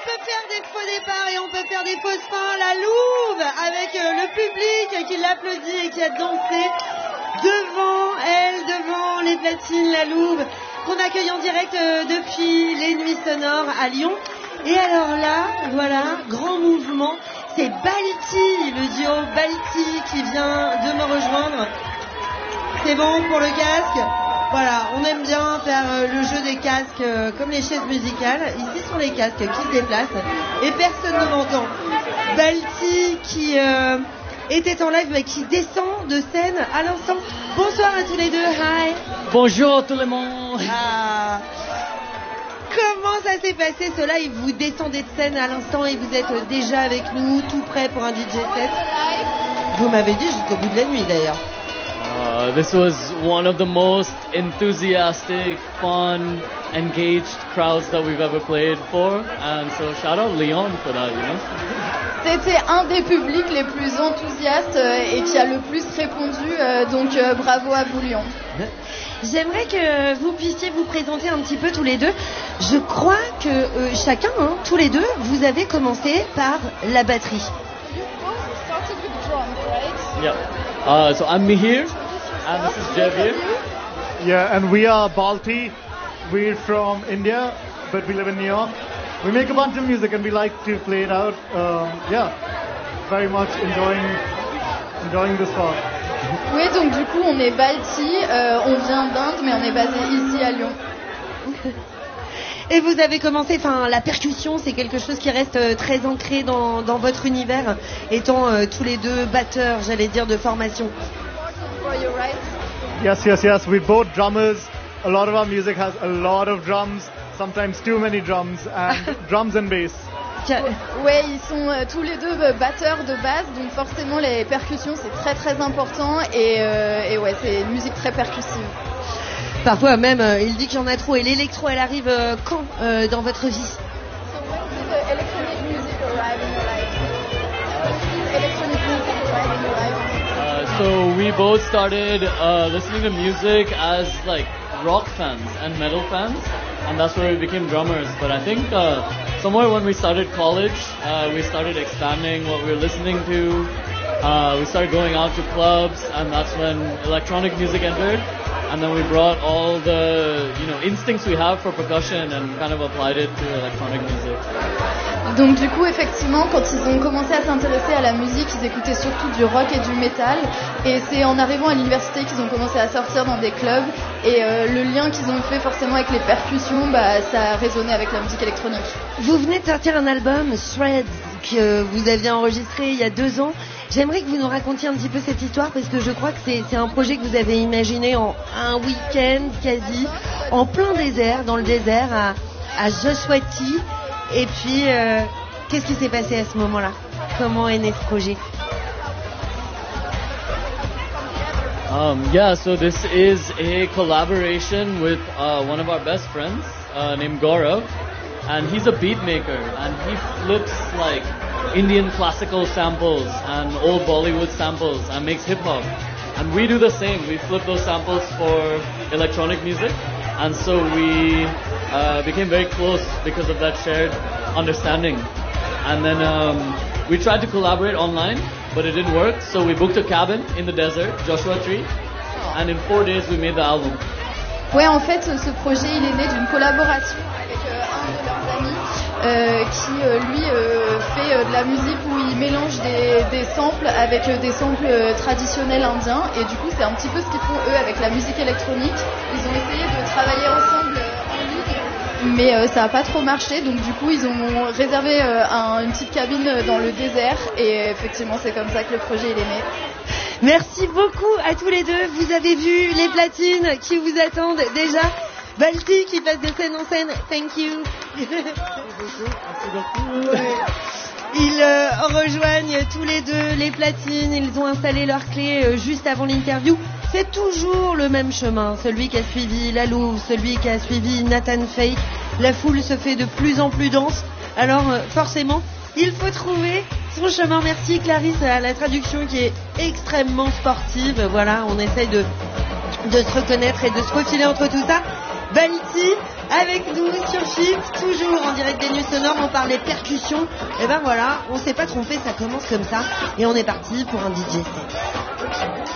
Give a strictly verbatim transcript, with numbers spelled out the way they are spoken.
peut faire des faux départs et on peut faire des fausses fins. La Louve, avec euh, le public qui l'applaudit et qui a dansé devant elle, devant les platines, la Louve, qu'on accueille en direct euh, depuis les Nuits Sonores à Lyon. Et alors là, voilà, grand mouvement, c'est Balti, le duo Balti qui vient de me rejoindre. C'est bon pour le casque? Voilà, on aime bien faire euh, le jeu des casques euh, comme les chaises musicales. Ici sont les casques qui se déplacent et personne ne m'entend. Balti qui euh, était en live mais qui descend de scène à l'instant. Bonsoir à tous les deux, hi. Bonjour tout le monde. Ah. Comment ça s'est passé ce live? Vous descendez de scène à l'instant et vous êtes déjà avec nous, tout prêt pour un D J set. Vous m'avez dit jusqu'au bout de la nuit d'ailleurs. Uh, this was one of the most enthusiastic, fun, engaged crowds that we've ever played for, and so shout out Lyon for that, you know. C'était un des publics les plus enthousiastes et qui a le plus répondu, donc bravo à vous Lyon. J'aimerais que vous puissiez vous présenter un petit peu tous les deux. Je crois que euh, chacun, hein, tous les deux, vous avez commencé par la batterie. Yeah. Uh, so I'm Mihir, and this is Javier. Yeah, and we are Balti. We're from India, but we live in New York. We make a bunch of music and we like to play it out. Um, yeah, very much enjoying enjoying this part. Oui, donc du coup on est Balti, euh, on vient d'Inde, mais on est basé ici à Lyon. Et vous avez commencé, enfin la percussion c'est quelque chose qui reste euh, très ancré dans, dans votre univers, étant euh, tous les deux batteurs, j'allais dire, de formation. Yes, yes, yes, we're both drummers. A lot of our music has a lot of drums, sometimes too many drums, and drums and bass. Ouais, ils sont euh, tous les deux euh, batteurs de base, donc forcément les percussions c'est très très important et, euh, et ouais, c'est une musique très percussive. Parfois même, euh, il dit qu'il y en a trop. Et l'électro, elle arrive euh, quand euh, dans votre vie? So when did the electronic music arrive in your life? When did electronic music arrive in your life? Uh, so we both started uh, listening to music as like rock fans and metal fans, and that's where we became drummers. But I think uh, somewhere when we started college, uh, we started expanding what we were listening to. Uh, we started going out to clubs, and that's when electronic music entered. And then we brought all the, you know, instincts we have for percussion and kind of applied it to electronic music. Donc du coup, effectivement, quand ils ont commencé à s'intéresser à la musique, ils écoutaient surtout du rock et du métal. Et c'est en arrivant à l'université qu'ils ont commencé à sortir dans des clubs. Et euh, le lien qu'ils ont fait forcément avec les percussions, bah, ça a résonné avec la musique électronique. Vous venez de sortir un album, Threads, que vous aviez enregistré il y a deux ans. J'aimerais que vous nous racontiez un petit peu cette histoire parce que je crois que c'est, c'est un projet que vous avez imaginé en un week-end quasi, en plein désert, dans le désert à, à Joswati. Et puis, euh, qu'est-ce qui s'est passé à ce moment-là? Comment est né ce projet? Um, yeah, so this is a collaboration with uh, one of our best friends uh, named Gaurav, and he's a beat maker, and he flips like Indian classical samples and old Bollywood samples and makes hip hop. And we do the same. We flip those samples for electronic music. And so we uh, became very close because of that shared understanding. And then um, we tried to collaborate online, but it didn't work. So we booked a cabin in the desert, Joshua Tree. And in four days, we made the album. Ouais, en fait, ce projet, il est né d'une collaboration avec euh, un de leurs amis euh, qui, euh, lui, euh, fait euh, de la musique où il mélange des, des samples avec euh, des samples euh, traditionnels indiens. Et du coup, c'est un petit peu ce qu'ils font, eux, avec la musique électronique. Ils ont essayé de travailler ensemble euh, en ligne, mais euh, ça n'a pas trop marché. Donc, du coup, ils ont réservé euh, un, une petite cabine dans le désert. Et effectivement, c'est comme ça que le projet, il est né. Merci beaucoup à tous les deux. Vous avez vu les platines qui vous attendent déjà. Balti qui passe de scène en scène. Thank you. Ils euh, rejoignent tous les deux les platines. Ils ont installé leurs clés euh, juste avant l'interview. C'est toujours le même chemin. Celui qui a suivi La Louve, celui qui a suivi Nathan Fake. La foule se fait de plus en plus dense. Alors euh, forcément, il faut trouver son chemin. Merci Clarisse à la traduction qui est extrêmement sportive. Voilà, on essaye de, de se reconnaître et de se faufiler entre tout ça. Balti, avec nous sur Shift, toujours en direct des Nuits Sonores. On parlait percussions. Et ben voilà, on s'est pas trompé, ça commence comme ça. Et on est parti pour un D J set.